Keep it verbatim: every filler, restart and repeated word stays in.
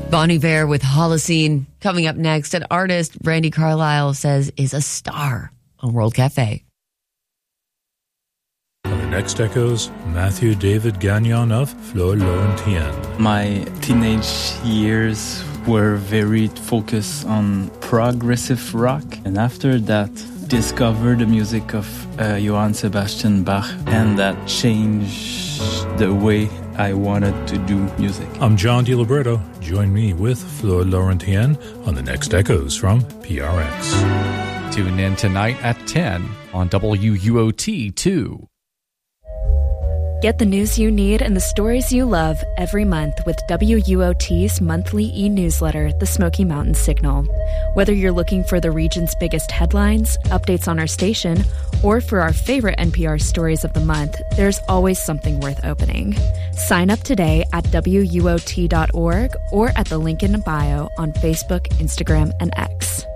Bon Iver with Holocene. Coming up next, an artist Brandi Carlile says is a star on World Cafe. On the next Echoes, Matthew David Gagnon of Fleur Laurentien. My teenage years were very focused on progressive rock, and after that discovered the music of uh, Johann Sebastian Bach, and that changed the way I wanted to do music. I'm John DiLibretto. Join me with Fleur Laurentien on the next Echoes from P R X. Tune in tonight at ten on W U O T two. Get the news you need and the stories you love every month with W U O T's monthly e-newsletter, The Smoky Mountain Signal. Whether you're looking for the region's biggest headlines, updates on our station, or for our favorite N P R stories of the month, there's always something worth opening. Sign up today at W U O T dot org or at the link in bio on Facebook, Instagram, and X.